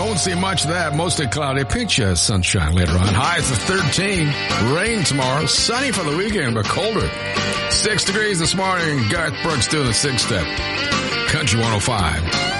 Won't see much of that. Mostly cloudy. Pinch of sunshine later on. Highs of 13. Rain tomorrow. Sunny for the weekend, but colder. 6 degrees this morning. Garth Brooks doing the 6-step. Country 105.